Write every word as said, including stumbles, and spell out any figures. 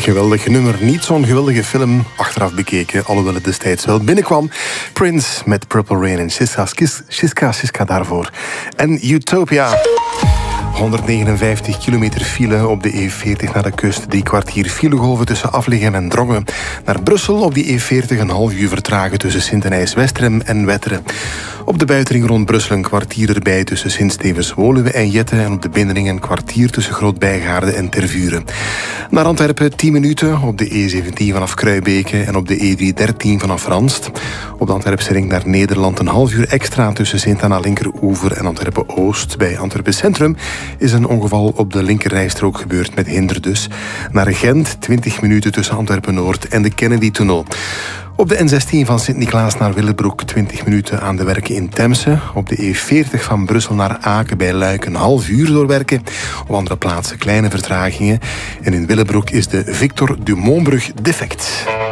Geweldig nummer, niet zo'n geweldige film, achteraf bekeken, alhoewel het destijds wel binnenkwam. Prince met Purple Rain en Siska, Siska, Siska daarvoor. En Utopia. honderdnegenenvijftig kilometer file op de E veertig naar de kust. Drie kwartier filegolven tussen Afligem en Drongen. Naar Brussel op die E veertig een half uur vertragen tussen Sint-Denijs-Westerem en Wetteren. Op de buitenring rond Brussel een kwartier erbij tussen Sint-Stevens-Woluwe en Jette. En op de binnenring een kwartier tussen Groot-Bijgaarde en Tervuren. Naar Antwerpen tien minuten op de E zeventien vanaf Kruibeke en op de E driehonderddertien vanaf Ranst. Op de Antwerpse ring naar Nederland een half uur extra tussen Sint-Anna-Linkeroever en Antwerpen-Oost. Bij Antwerpen Centrum is een ongeval op de linkerrijstrook gebeurd met hinder dus. Naar Gent twintig minuten tussen Antwerpen-Noord en de Kennedy-tunnel. Op de N zestien van Sint-Niklaas naar Willebroek twintig minuten aan de werken in Temse. Op de E veertig van Brussel naar Aken bij Luik een half uur doorwerken. Op andere plaatsen kleine vertragingen. En in Willebroek is de Victor Dumontbrug defect.